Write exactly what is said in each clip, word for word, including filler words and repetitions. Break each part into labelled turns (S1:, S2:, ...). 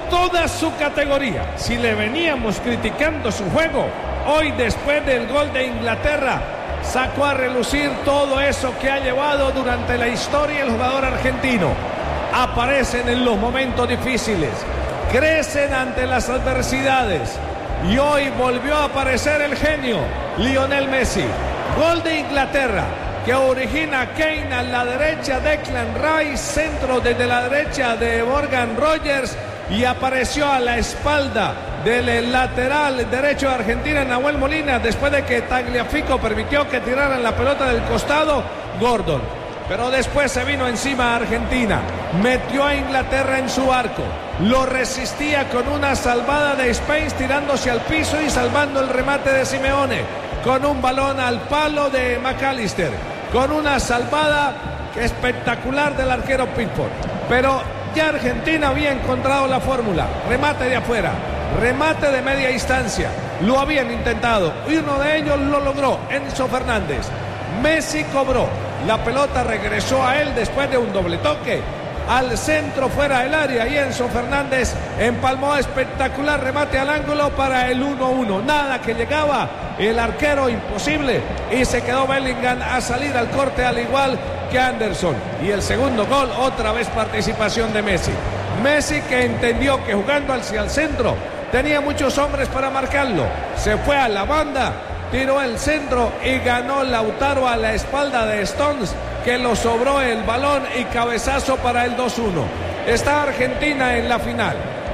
S1: toda su categoría. Si le veníamos criticando su juego, hoy después del gol de Inglaterra, sacó a relucir todo eso que ha llevado durante la historia el jugador argentino. Aparecen en los momentos difíciles, crecen ante las adversidades y hoy volvió a aparecer el genio, Lionel Messi. Gol de Inglaterra que origina Kane a la derecha, Declan Rice, centro desde la derecha de Morgan Rogers y apareció a la espalda del lateral derecho de Argentina, Nahuel Molina, después de que Tagliafico permitió que tiraran la pelota del costado, Gordon. Pero después se vino encima a Argentina, metió a Inglaterra en su arco, lo resistía con una salvada de Spence tirándose al piso y salvando el remate de Simeone, con un balón al palo de McAllister, con una salvada espectacular del arquero Pickford. Pero ya Argentina había encontrado la fórmula, remate de afuera, remate de media distancia, lo habían intentado y uno de ellos lo logró, Enzo Fernández. Messi cobró, la pelota regresó a él después de un doble toque al centro fuera del área y Enzo Fernández empalmó espectacular remate al ángulo para el uno uno. Nada que llegaba el arquero, imposible, y se quedó Bellingham a salir al corte al igual que Anderson. Y el segundo gol, otra vez participación de Messi. Messi que entendió que jugando hacia el centro tenía muchos hombres para marcarlo, se fue a la banda, tiró el centro y ganó Lautaro a la espalda de Stones, que lo sobró el balón y cabezazo para el dos uno. Está Argentina en la final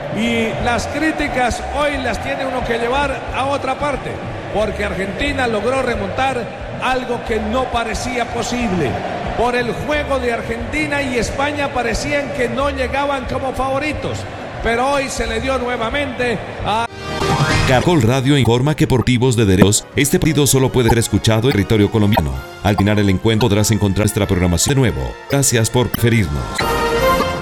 S1: y las críticas hoy las tiene uno que llevar a otra parte, porque Argentina logró remontar algo que no parecía posible. Por el juego de Argentina y España parecían que no llegaban como favoritos, pero hoy se le dio nuevamente a...
S2: Caracol Radio informa que por motivos de derechos, este partido solo puede ser escuchado en territorio colombiano. Al final el encuentro podrás encontrar nuestra programación de nuevo. Gracias por preferirnos.